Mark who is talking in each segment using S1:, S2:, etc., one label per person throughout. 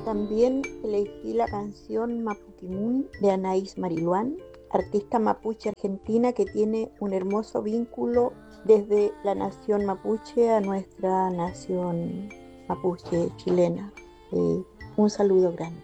S1: También elegí la canción Maputimun de Anaís Mariluán, artista mapuche argentina que tiene un hermoso vínculo desde la nación mapuche a nuestra nación mapuche chilena. Un saludo grande.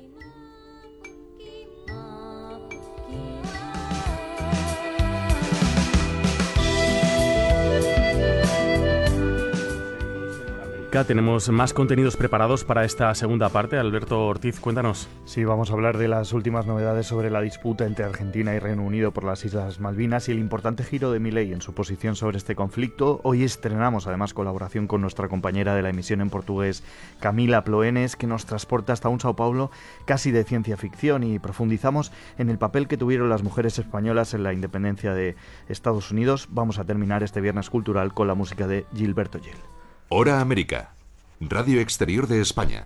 S2: Tenemos más contenidos preparados para esta segunda parte. Alberto Ortiz, cuéntanos.
S3: Sí, vamos a hablar de las últimas novedades sobre la disputa entre Argentina y Reino Unido por las Islas Malvinas y el importante giro de Milei en su posición sobre este conflicto. Hoy estrenamos además colaboración con nuestra compañera de la emisión en portugués, Camila Ploenes, que nos transporta hasta un Sao Paulo casi de ciencia ficción, y profundizamos en el papel que tuvieron las mujeres españolas en la independencia de Estados Unidos. Vamos a terminar este viernes cultural con la música de Gilberto Gil.
S4: Hora América, Radio Exterior de España.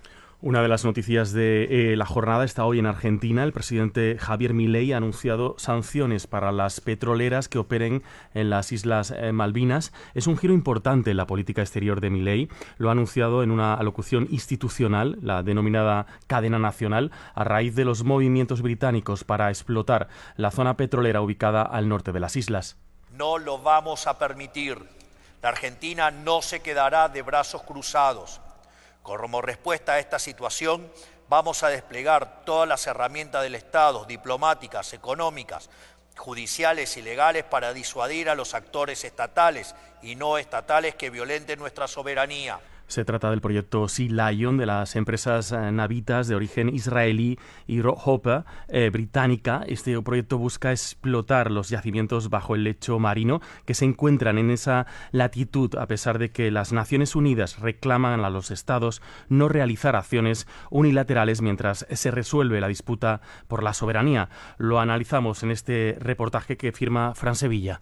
S2: Una de las noticias de la jornada está hoy en Argentina. El presidente Javier Milei ha anunciado sanciones para las petroleras que operen en las Islas Malvinas. Es un giro importante en la política exterior de Milei. Lo ha anunciado en una alocución institucional, la denominada Cadena Nacional, a raíz de los movimientos británicos para explotar la zona petrolera ubicada al norte de las islas.
S5: No lo vamos a permitir. La Argentina no se quedará de brazos cruzados. Como respuesta a esta situación, vamos a desplegar todas las herramientas del Estado, diplomáticas, económicas, judiciales y legales, para disuadir a los actores estatales y no estatales que violenten nuestra soberanía.
S2: Se trata del proyecto Sea Lion de las empresas navitas de origen israelí y Rockhope británica. Este proyecto busca explotar los yacimientos bajo el lecho marino que se encuentran en esa latitud, a pesar de que las Naciones Unidas reclaman a los estados no realizar acciones unilaterales mientras se resuelve la disputa por la soberanía. Lo analizamos en este reportaje que firma Fran Sevilla.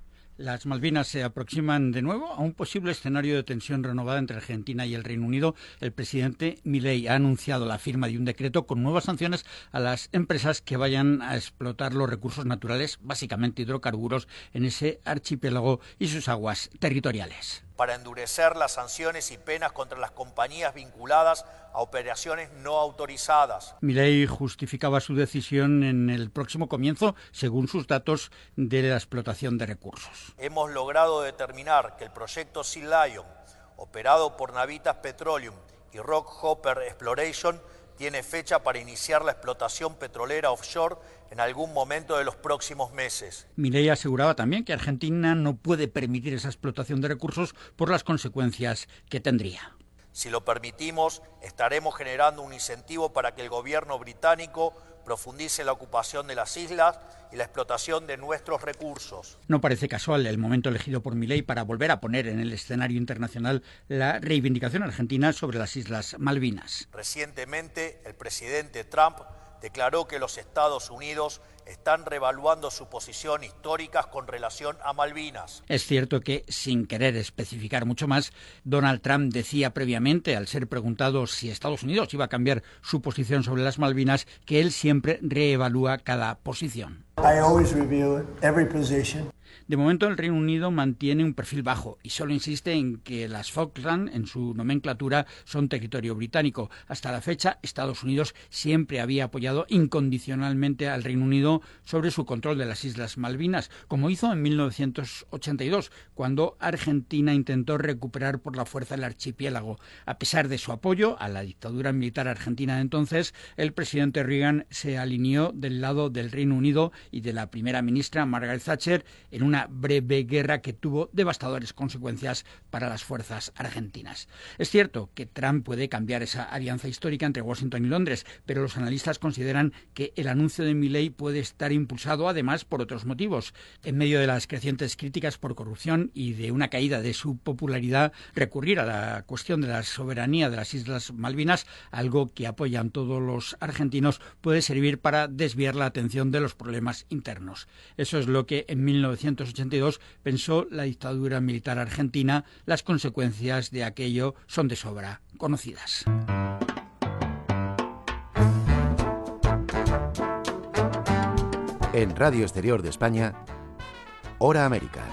S6: Las Malvinas se aproximan de nuevo a un posible escenario de tensión renovada entre Argentina y el Reino Unido. El presidente Milei ha anunciado la firma de un decreto con nuevas sanciones a las empresas que vayan a explotar los recursos naturales, básicamente hidrocarburos, en ese archipiélago y sus aguas territoriales.
S5: Para endurecer las sanciones y penas contra las compañías vinculadas a operaciones no autorizadas.
S6: Milei justificaba su decisión en el próximo comienzo, según sus datos, de la explotación de recursos.
S5: Hemos logrado determinar que el proyecto Sea Lion, operado por Navitas Petroleum y Rockhope Exploration, tiene fecha para iniciar la explotación petrolera offshore en algún momento de los próximos meses.
S6: Milei aseguraba también que Argentina no puede permitir esa explotación de recursos por las consecuencias que tendría.
S5: Si lo permitimos, estaremos generando un incentivo para que el gobierno británico profundice la ocupación de las islas y la explotación de nuestros recursos.
S6: No parece casual el momento elegido por Milei para volver a poner en el escenario internacional la reivindicación argentina sobre las Islas Malvinas.
S5: Recientemente, el presidente Trump declaró que los Estados Unidos están reevaluando su posición histórica con relación a Malvinas.
S6: Es cierto que, sin querer especificar mucho más, Donald Trump decía previamente, al ser preguntado si Estados Unidos iba a cambiar su posición sobre las Malvinas, que él siempre reevalúa cada posición.
S7: I always review every position.
S6: De momento, el Reino Unido mantiene un perfil bajo y solo insiste en que las Falkland, en su nomenclatura, son territorio británico. Hasta la fecha, Estados Unidos siempre había apoyado incondicionalmente al Reino Unido sobre su control de las Islas Malvinas, como hizo en 1982, cuando Argentina intentó recuperar por la fuerza el archipiélago. A pesar de su apoyo a la dictadura militar argentina de entonces, el presidente Reagan se alineó del lado del Reino Unido y de la primera ministra Margaret Thatcher en una breve guerra que tuvo devastadoras consecuencias para las fuerzas argentinas. Es cierto que Trump puede cambiar esa alianza histórica entre Washington y Londres, pero los analistas consideran que el anuncio de Milei puede estar impulsado además por otros motivos. En medio de las crecientes críticas por corrupción y de una caída de su popularidad, recurrir a la cuestión de la soberanía de las Islas Malvinas, algo que apoyan todos los argentinos, puede servir para desviar la atención de los problemas internos. Eso es lo que en 1982 pensó la dictadura militar argentina. Las consecuencias de aquello son de sobra conocidas.
S4: En Radio Exterior de España, Hora América.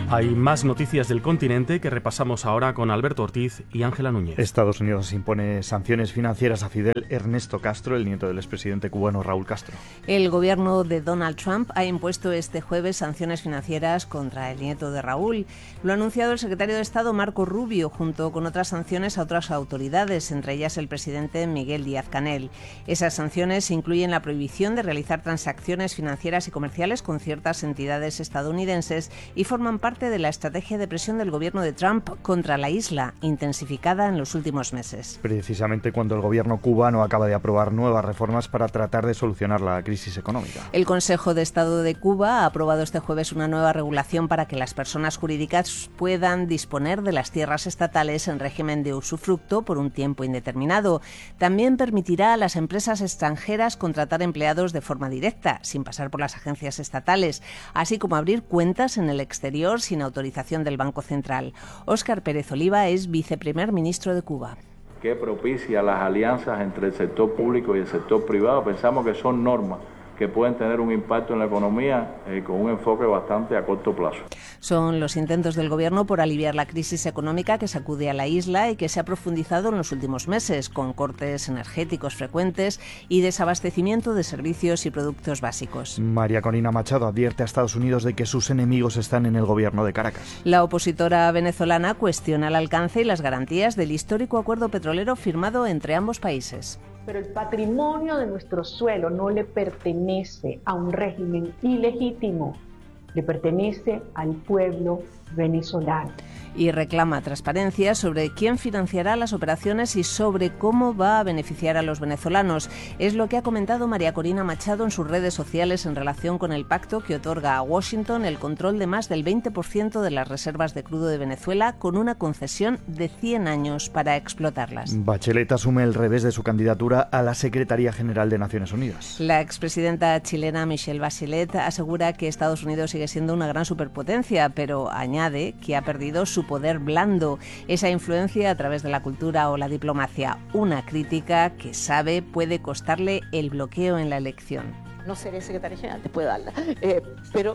S2: Hay más noticias del continente que repasamos ahora con Alberto Ortiz y Ángela Núñez.
S3: Estados Unidos impone sanciones financieras a Fidel Ernesto Castro, el nieto del expresidente cubano Raúl Castro.
S8: El gobierno de Donald Trump ha impuesto este jueves sanciones financieras contra el nieto de Raúl. Lo ha anunciado el secretario de Estado Marco Rubio, junto con otras sanciones a otras autoridades, entre ellas el presidente Miguel Díaz-Canel. Esas sanciones incluyen la prohibición de realizar transacciones financieras y comerciales con ciertas entidades estadounidenses y forman parte de la estrategia de presión del gobierno de Trump contra la isla, intensificada en los últimos meses.
S3: Precisamente cuando el gobierno cubano acaba de aprobar nuevas reformas para tratar de solucionar la crisis económica.
S8: El Consejo de Estado de Cuba ha aprobado este jueves una nueva regulación para que las personas jurídicas puedan disponer de las tierras estatales en régimen de usufructo por un tiempo indeterminado. También permitirá a las empresas extranjeras contratar empleados de forma directa, sin pasar por las agencias estatales, así como abrir cuentas en el exterior sin autorización del Banco Central. Óscar Pérez Oliva es viceprimer ministro de Cuba.
S9: Que propicia las alianzas entre el sector público y el sector privado. Pensamos que son normas que pueden tener un impacto en la economía con un enfoque bastante a corto plazo.
S8: Son los intentos del Gobierno por aliviar la crisis económica que sacude a la isla y que se ha profundizado en los últimos meses, con cortes energéticos frecuentes y desabastecimiento de servicios y productos básicos.
S3: María Corina Machado advierte a Estados Unidos de que sus enemigos están en el gobierno de Caracas.
S8: La opositora venezolana cuestiona el alcance y las garantías del histórico acuerdo petrolero firmado entre ambos países.
S10: Pero el patrimonio de nuestro suelo no le pertenece a un régimen ilegítimo, le pertenece al pueblo venezolano.
S8: Y reclama transparencia sobre quién financiará las operaciones y sobre cómo va a beneficiar a los venezolanos. Es lo que ha comentado María Corina Machado en sus redes sociales en relación con el pacto que otorga a Washington el control de más del 20% de las reservas de crudo de Venezuela con una concesión de 100 años para explotarlas.
S3: Bachelet asume el revés de su candidatura a la Secretaría General de Naciones Unidas.
S8: La expresidenta chilena Michelle Bachelet asegura que Estados Unidos sigue siendo una gran superpotencia, pero añade que ha perdido su poder blando, esa influencia a través de la cultura o la diplomacia, una crítica que sabe puede costarle el bloqueo en la elección.
S11: No seré secretaria general, te puedo darla, pero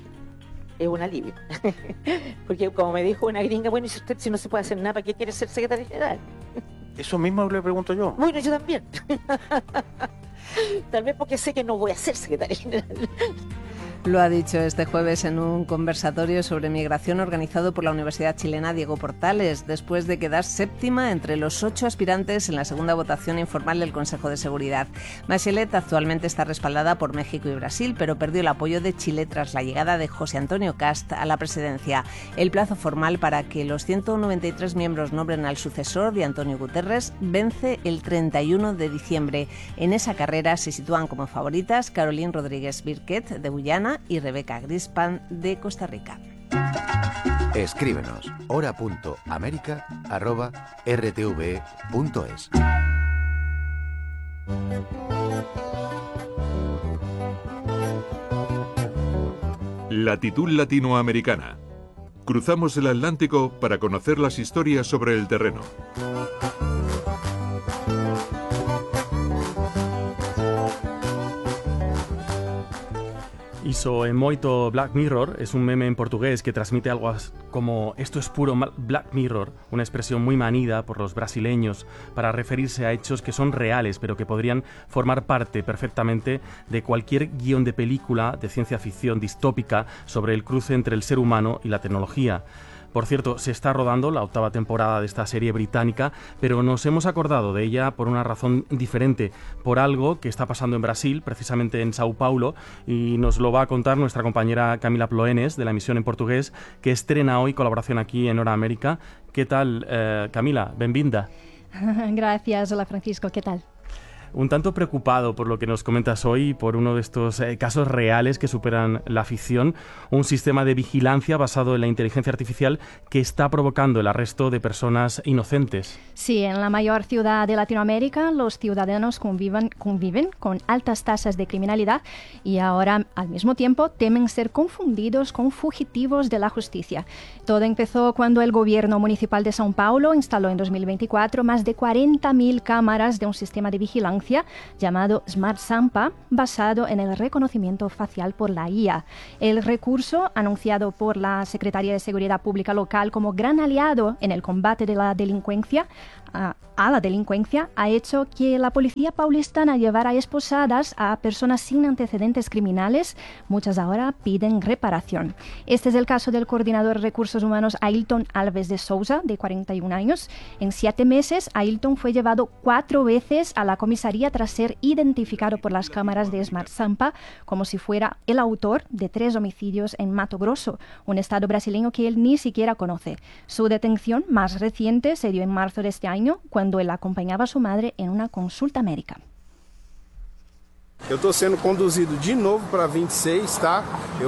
S11: es un alivio, porque como me dijo una gringa, bueno, si no se puede hacer nada, ¿para qué quiere ser secretaria general?
S12: Eso mismo le pregunto yo.
S11: Bueno, yo también. Tal vez porque sé que no voy a ser secretaria general.
S8: Lo ha dicho este jueves en un conversatorio sobre migración organizado por la Universidad Chilena Diego Portales, después de quedar séptima entre los 8 aspirantes en la segunda votación informal del Consejo de Seguridad. Bachelet actualmente está respaldada por México y Brasil, pero perdió el apoyo de Chile tras la llegada de José Antonio Kast a la presidencia. El plazo formal para que los 193 miembros nombren al sucesor de Antonio Guterres vence el 31 de diciembre. En esa carrera se sitúan como favoritas Caroline Rodríguez Birquet, de Guyana, y Rebeca Grispan, de Costa Rica.
S13: Escríbenos hora.america@rtve.es.
S14: Latitud latinoamericana. Cruzamos el Atlántico para conocer las historias sobre el terreno.
S2: Iso é moito Black Mirror es un meme en portugués que transmite algo como esto es puro Black Mirror, una expresión muy manida por los brasileños para referirse a hechos que son reales pero que podrían formar parte perfectamente de cualquier guión de película de ciencia ficción distópica sobre el cruce entre el ser humano y la tecnología. Por cierto, se está rodando la 8ª temporada de esta serie británica, pero nos hemos acordado de ella por una razón diferente, por algo que está pasando en Brasil, precisamente en Sao Paulo, y nos lo va a contar nuestra compañera Camila Ploenes, de la emisión en portugués, que estrena hoy colaboración aquí en Hora América. ¿Qué tal, Camila? Benvinda.
S15: Gracias, hola Francisco, ¿qué tal?
S2: Un tanto preocupado por lo que nos comentas hoy, por uno de estos casos reales que superan la ficción, un sistema de vigilancia basado en la inteligencia artificial que está provocando el arresto de personas inocentes.
S15: Sí, en la mayor ciudad de Latinoamérica los ciudadanos conviven con altas tasas de criminalidad y ahora al mismo tiempo temen ser confundidos con fugitivos de la justicia. Todo empezó cuando el gobierno municipal de São Paulo instaló en 2024 más de 40.000 cámaras de un sistema de vigilancia vigilancia llamado Smart Sampa, basado en el reconocimiento facial por la IA. El recurso, anunciado por la Secretaría de Seguridad Pública local como gran aliado en el combate de la delincuencia, ha hecho que la policía paulistana llevara esposadas a personas sin antecedentes criminales. Muchas ahora piden reparación. Este es el caso del coordinador de recursos humanos Ailton Alves de Sousa, de 41 años. En 7 meses, Ailton fue llevado 4 veces a la comisaría tras ser identificado por las cámaras de Smart Sampa como si fuera el autor de 3 homicidios en Mato Grosso, un estado brasileño que él ni siquiera conoce. Su detención más reciente se dio en marzo de este año, cuando él acompañaba a su madre en una consulta médica.
S13: Eu estou sendo conduzido de novo para 26, tá?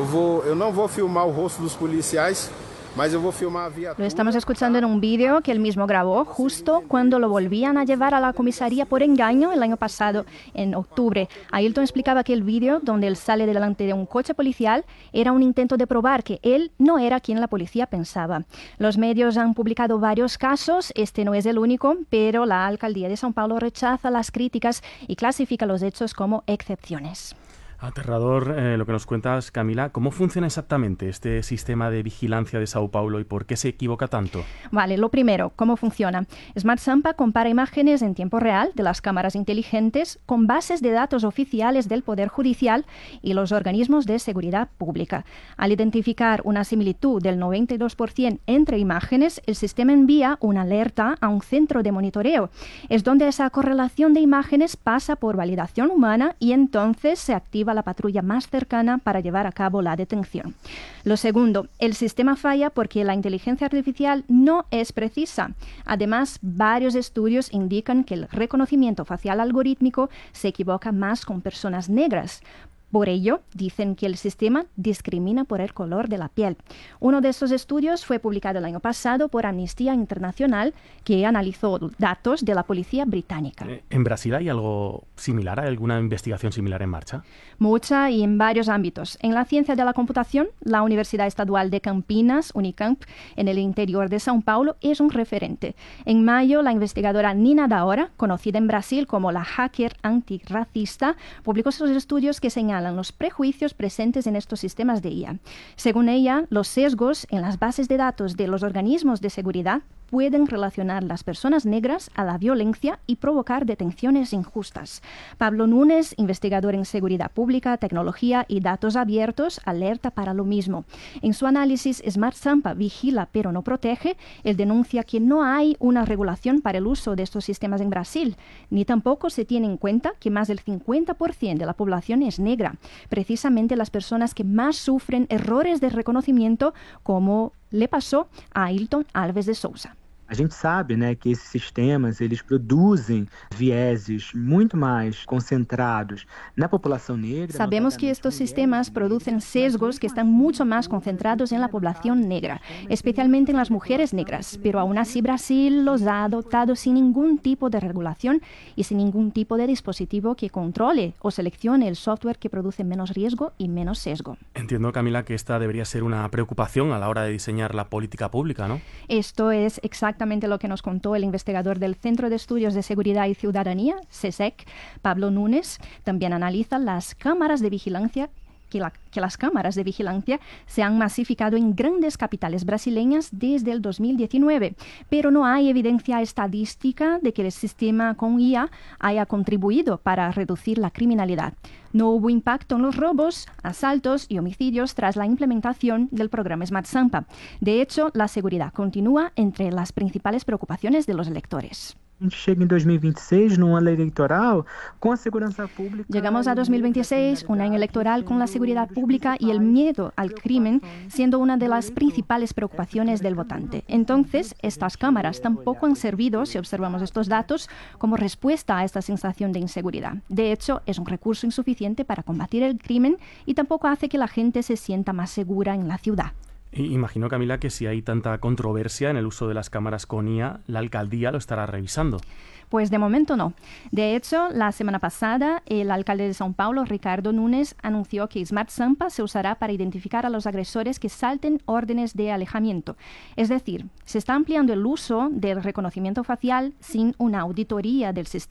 S13: Eu não vou filmar o rosto dos policiais, mas eu vou filmar a viatura.
S15: Lo estamos escuchando en un vídeo que él mismo grabó justo cuando lo volvían a llevar a la comisaría por engaño el año pasado, en octubre. Ailton explicaba que el vídeo, donde él sale delante de un coche policial, era un intento de probar que él no era quien la policía pensaba. Los medios han publicado varios casos, este no es el único, pero la alcaldía de São Paulo rechaza las críticas y clasifica los hechos como excepciones.
S2: Aterrador lo que nos cuentas, Camila. ¿Cómo funciona exactamente este sistema de vigilancia de Sao Paulo y por qué se equivoca tanto?
S15: Vale, lo primero, ¿cómo funciona? Smart Sampa compara imágenes en tiempo real de las cámaras inteligentes con bases de datos oficiales del Poder Judicial y los organismos de seguridad pública. Al identificar una similitud del 92% entre imágenes, el sistema envía una alerta a un centro de monitoreo. Es donde esa correlación de imágenes pasa por validación humana y entonces se activa la patrulla más cercana para llevar a cabo la detención. Lo segundo, el sistema falla porque la inteligencia artificial no es precisa. Además, varios estudios indican que el reconocimiento facial algorítmico se equivoca más con personas negras. Por ello, dicen que el sistema discrimina por el color de la piel. Uno de estos estudios fue publicado el año pasado por Amnistía Internacional, que analizó datos de la policía británica.
S2: ¿En Brasil hay algo similar? ¿Hay alguna investigación similar en marcha?
S15: Mucha y en varios ámbitos. En la ciencia de la computación, la Universidad Estadual de Campinas, Unicamp, en el interior de São Paulo, es un referente. En mayo, la investigadora Nina Daora, conocida en Brasil como la hacker antirracista, publicó sus estudios que señalan los prejuicios presentes en estos sistemas de IA. Según ella, los sesgos en las bases de datos de los organismos de seguridad pueden relacionar las personas negras a la violencia y provocar detenciones injustas. Pablo Núñez, investigador en seguridad pública, tecnología y datos abiertos, alerta para lo mismo. En su análisis, Smart Sampa vigila pero no protege. Él denuncia que no hay una regulación para el uso de estos sistemas en Brasil, ni tampoco se tiene en cuenta que más del 50% de la población es negra, precisamente las personas que más sufren errores de reconocimiento, como le pasó a Ailton Alves de Sousa.
S16: A gente sabe, né, que esses sistemas eles produzem vieses muito mais concentrados na população negra.
S15: Sabemos que estos sistemas producen sesgos que están mucho más concentrados en la población negra, especialmente en las mujeres negras, pero aún así Brasil los ha adoptado sin ningún tipo de regulación y sin ningún tipo de dispositivo que controle o seleccione el software que produce menos riesgo y menos sesgo.
S2: Entiendo, Camila, que esta debería ser una preocupación a la hora de diseñar la política pública, ¿no?
S15: Esto es exactamente lo que nos contó el investigador del Centro de Estudios de Seguridad y Ciudadanía, CESEC, Pablo Núñez. También analiza las cámaras de vigilancia, que las cámaras de vigilancia se han masificado en grandes capitales brasileñas desde el 2019, pero no hay evidencia estadística de que el sistema con IA haya contribuido para reducir la criminalidad. No hubo impacto en los robos, asaltos y homicidios tras la implementación del programa Smart Sampa. De hecho, la seguridad continúa entre las principales preocupaciones de los electores.
S16: Llega en 2026, num ano eleitoral, com a segurança pública.
S15: Llegamos a 2026, un año electoral con la seguridad pública y el miedo al crimen siendo una de las principales preocupaciones del votante. Entonces, estas cámaras tampoco han servido, si observamos estos datos, como respuesta a esta sensación de inseguridad. De hecho, es un recurso insuficiente para combatir el crimen y tampoco hace que la gente se sienta más segura en la ciudad.
S2: Imagino, Camila, que si hay tanta controversia en el uso de las cámaras con IA, la alcaldía lo estará revisando.
S15: Pues de momento no. De hecho, la semana pasada, el alcalde de São Paulo, Ricardo Nunes, anunció que Smart Sampa se usará para identificar a los agresores que salten órdenes de alejamiento. Es decir, se está ampliando el uso del reconocimiento facial sin una auditoría del sistema.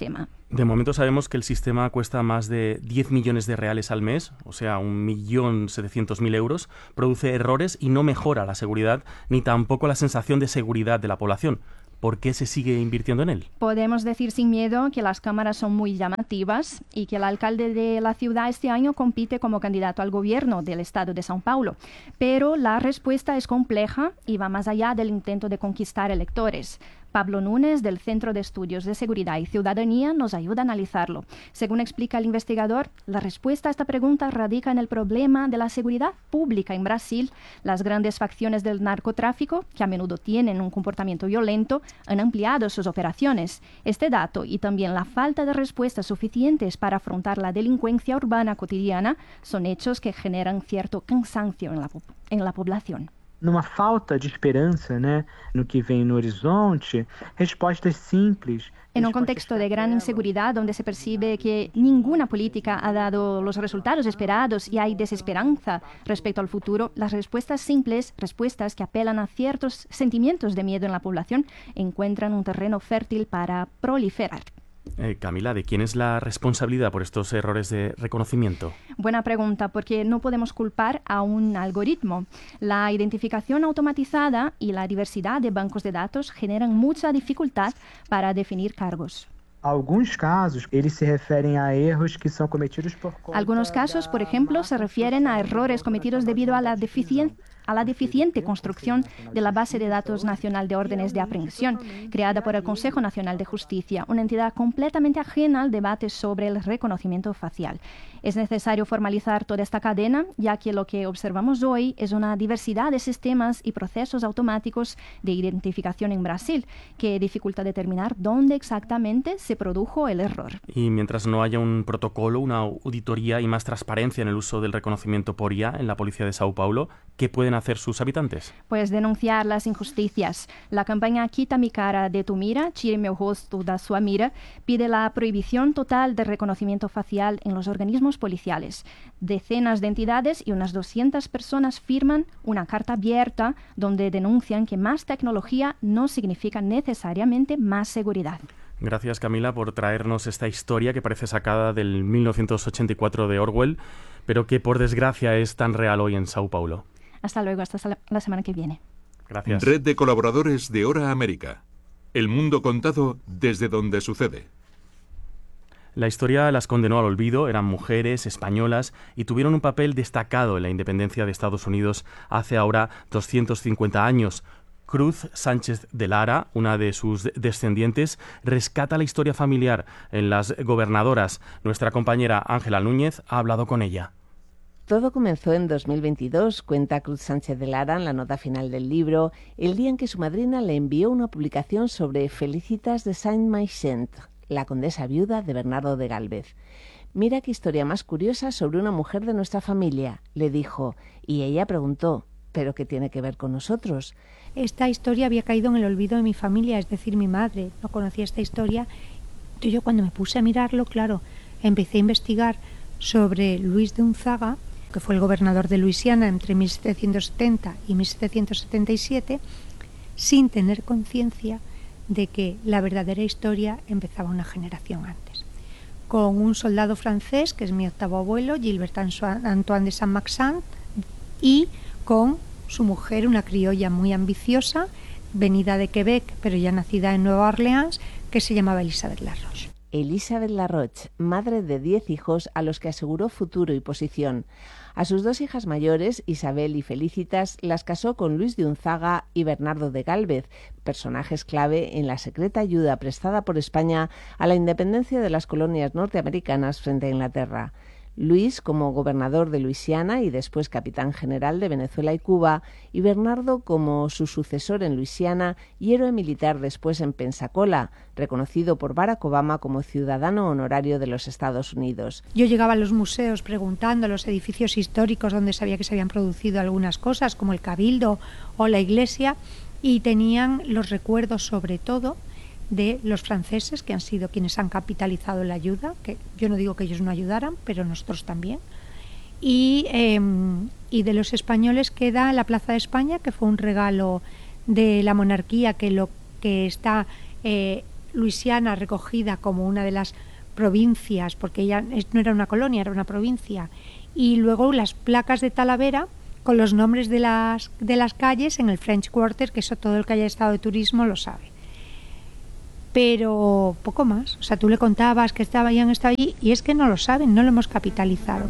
S2: De momento sabemos que el sistema cuesta más de 10 millones de reales al mes, o sea, 1.700.000 euros, produce errores y no mejora la seguridad ni tampoco la sensación de seguridad de la población. ¿Por qué se sigue invirtiendo en él?
S15: Podemos decir sin miedo que las cámaras son muy llamativas y que el alcalde de la ciudad este año compite como candidato al gobierno del estado de São Paulo. Pero la respuesta es compleja y va más allá del intento de conquistar electores. Pablo Núñez, del Centro de Estudios de Seguridad y Ciudadanía, nos ayuda a analizarlo. Según explica el investigador, la respuesta a esta pregunta radica en el problema de la seguridad pública en Brasil. Las grandes facciones del narcotráfico, que a menudo tienen un comportamiento violento, han ampliado sus operaciones. Este dato y también la falta de respuestas suficientes para afrontar la delincuencia urbana cotidiana son hechos que generan cierto cansancio en la población.
S16: Numa falta de esperança, né, no que vem no horizonte, respostas simples.
S15: En un contexto de gran inseguridad, donde se percibe que ninguna política ha dado los resultados esperados y hay desesperanza respecto al futuro, las respuestas simples, respuestas que apelan a ciertos sentimientos de miedo en la población, encuentran un terreno fértil para proliferar.
S2: Camila, ¿de quién es la responsabilidad por estos errores de reconocimiento?
S15: Buena pregunta, porque no podemos culpar a un algoritmo. La identificación automatizada y la diversidad de bancos de datos generan mucha dificultad para definir cargos.
S16: Algunos casos, eles se referem a erros que são cometidos por conta.
S15: Algunos casos, por ejemplo, se refieren a errores cometidos debido a la deficiente construcción de la base de datos nacional de órdenes de aprehensión, creada por el Consejo Nacional de Justicia, una entidad completamente ajena al debate sobre el reconocimiento facial. Es necesario formalizar toda esta cadena, ya que lo que observamos hoy es una diversidad de sistemas y procesos automáticos de identificación en Brasil, que dificulta determinar dónde exactamente se produjo el error.
S2: Y mientras no haya un protocolo, una auditoría y más transparencia en el uso del reconocimiento por IA en la policía de Sao Paulo, ¿qué pueden hacer sus habitantes?
S15: Pues denunciar las injusticias. La campaña Quita mi cara de tu mira, tire meu rosto da sua mira, pide la prohibición total de reconocimiento facial en los organismos policiales. Decenas de entidades y unas 200 personas firman una carta abierta donde denuncian que más tecnología no significa necesariamente más seguridad.
S2: Gracias, Camila, por traernos esta historia que parece sacada del 1984 de Orwell, pero que por desgracia es tan real hoy en Sao Paulo.
S15: Hasta luego, hasta la semana que viene.
S2: Gracias.
S14: Red de colaboradores de Hora América. El mundo contado desde donde sucede.
S2: La historia las condenó al olvido, eran mujeres españolas y tuvieron un papel destacado en la independencia de Estados Unidos hace ahora 250 años. Cruz Sánchez de Lara, una de sus descendientes, rescata la historia familiar en Las Gobernadoras. Nuestra compañera Ángela Núñez ha hablado con ella.
S8: Todo comenzó en 2022, cuenta Cruz Sánchez de Lara en la nota final del libro, el día en que su madrina le envió una publicación sobre Felicitas de Saint-Maixent, la condesa viuda de Bernardo de Gálvez. Mira qué historia más curiosa sobre una mujer de nuestra familia, le dijo, y ella preguntó, ¿pero qué tiene que ver con nosotros?
S17: Esta historia había caído en el olvido de mi familia, es decir, mi madre no conocía esta historia. Y yo cuando me puse a mirarlo, claro, empecé a investigar sobre Luis de Unzaga, que fue el gobernador de Luisiana entre 1770 y 1777, sin tener conciencia de que la verdadera historia empezaba una generación antes. Con un soldado francés, que es mi octavo abuelo, Gilbert Antoine de Saint-Maixent, y con su mujer, una criolla muy ambiciosa, venida de Quebec, pero ya nacida en Nueva Orleans, que se llamaba Elizabeth Laroche.
S8: Elizabeth Laroche, madre de 10 hijos a los que aseguró futuro y posición. A sus 2 hijas mayores, Isabel y Felicitas, las casó con Luis de Unzaga y Bernardo de Gálvez, personajes clave en la secreta ayuda prestada por España a la independencia de las colonias norteamericanas frente a Inglaterra. Luis como gobernador de Luisiana y después capitán general de Venezuela y Cuba, y Bernardo como su sucesor en Luisiana y héroe militar después en Pensacola, reconocido por Barack Obama como ciudadano honorario de los Estados Unidos.
S17: Yo llegaba a los museos preguntando a los edificios históricos donde sabía que se habían producido algunas cosas, como el Cabildo o la iglesia, y tenían los recuerdos sobre todo de los franceses, que han sido quienes han capitalizado la ayuda, que yo no digo que ellos no ayudaran, pero nosotros también, y de los españoles queda la Plaza de España, que fue un regalo de la monarquía, que está Luisiana recogida como una de las provincias, porque ella no era una colonia, era una provincia, y luego las placas de Talavera con los nombres de las calles en el French Quarter, que eso todo el que haya estado de turismo lo sabe. Pero poco más, o sea, tú le contabas que habían estado allí y es que no lo saben, no lo hemos capitalizado.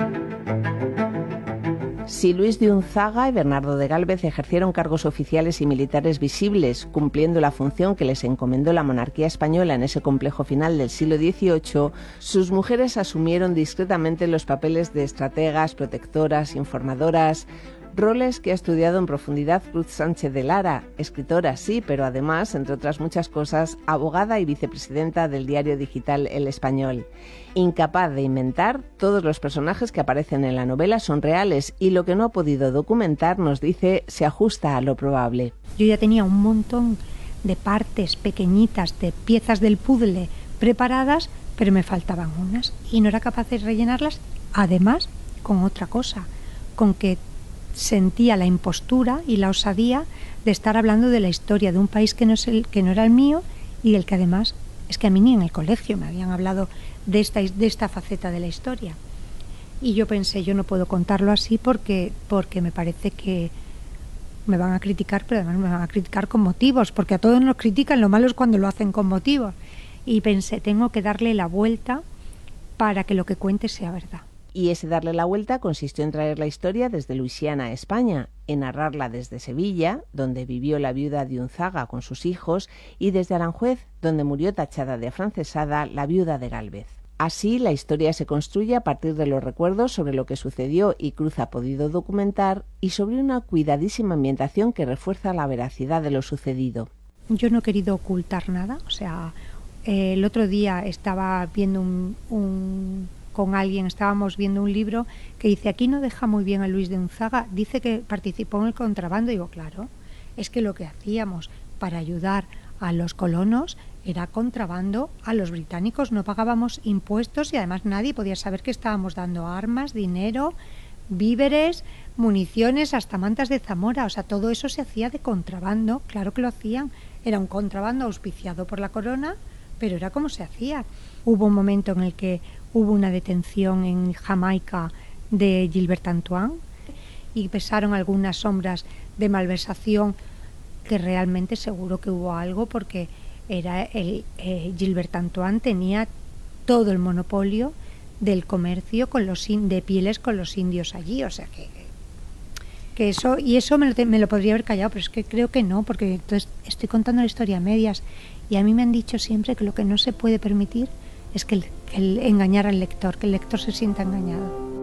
S8: Si Luis de Unzaga y Bernardo de Gálvez ejercieron cargos oficiales y militares visibles, cumpliendo la función que les encomendó la monarquía española en ese complejo final del siglo XVIII, sus mujeres asumieron discretamente los papeles de estrategas, protectoras, informadoras, roles que ha estudiado en profundidad Cruz Sánchez de Lara, escritora sí, pero además, entre otras muchas cosas, abogada y vicepresidenta del diario digital El Español. Incapaz de inventar, todos los personajes que aparecen en la novela son reales y lo que no ha podido documentar, nos dice, se ajusta a lo probable.
S17: Yo ya tenía un montón de partes pequeñitas, de piezas del puzzle preparadas, pero me faltaban unas y no era capaz de rellenarlas, además, con otra cosa, con que sentía la impostura y la osadía de estar hablando de la historia de un país que no era el mío y del que además es que a mí ni en el colegio me habían hablado de esta faceta de la historia. Y yo pensé, yo no puedo contarlo así porque me parece que me van a criticar, pero además me van a criticar con motivos, porque a todos nos critican, lo malo es cuando lo hacen con motivos. Y pensé, tengo que darle la vuelta para que lo que cuente sea verdad.
S8: Y ese darle la vuelta consistió en traer la historia desde Luisiana a España, en narrarla desde Sevilla, donde vivió la viuda de Unzaga con sus hijos, y desde Aranjuez, donde murió tachada de afrancesada la viuda de Gálvez. Así, la historia se construye a partir de los recuerdos sobre lo que sucedió y Cruz ha podido documentar, y sobre una cuidadísima ambientación que refuerza la veracidad de lo sucedido.
S17: Yo no he querido ocultar nada, o sea, el otro día estaba viendo con alguien, estábamos viendo un libro que dice, aquí no deja muy bien a Luis de Unzaga, dice que participó en el contrabando. Digo, claro, es que lo que hacíamos para ayudar a los colonos era contrabando a los británicos, no pagábamos impuestos y además nadie podía saber que estábamos dando armas, dinero, víveres, municiones, hasta mantas de Zamora, o sea, todo eso se hacía de contrabando, claro que lo hacían, era un contrabando auspiciado por la corona, pero era como se hacía. Hubo un momento en el que hubo una detención en Jamaica de Gilbert Antoine y pesaron algunas sombras de malversación, que realmente seguro que hubo algo, porque era Gilbert Antoine tenía todo el monopolio del comercio de pieles con los indios allí, o sea que eso, y eso me lo podría haber callado, pero es que creo que no, porque entonces estoy contando la historia a medias y a mí me han dicho siempre que lo que no se puede permitir es que el engañar al lector, que el lector se sienta engañado.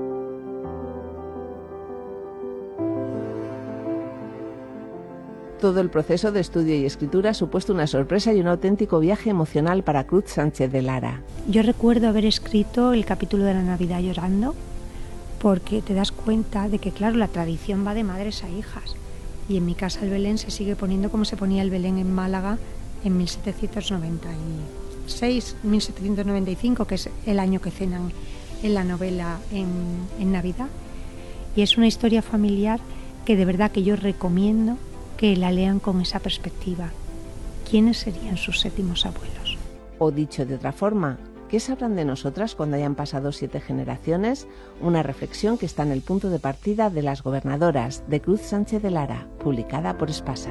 S8: Todo el proceso de estudio y escritura ha supuesto una sorpresa y un auténtico viaje emocional para Cruz Sánchez de Lara.
S17: Yo recuerdo haber escrito el capítulo de la Navidad llorando, porque te das cuenta de que, claro, la tradición va de madres a hijas. Y en mi casa el Belén se sigue poniendo como se ponía el Belén en Málaga en 1796, 1795, que es el año que cenan en la novela en Navidad. Y es una historia familiar que de verdad que yo recomiendo que la lean con esa perspectiva. ¿Quiénes serían sus séptimos abuelos?
S8: O dicho de otra forma, ¿qué sabrán de nosotras cuando hayan pasado 7 generaciones? Una reflexión que está en el punto de partida de Las gobernadoras, de Cruz Sánchez de Lara, publicada por Espasa.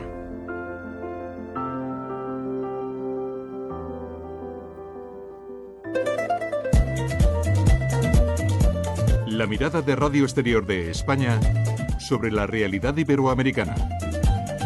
S14: La mirada de Radio Exterior de España sobre la realidad iberoamericana.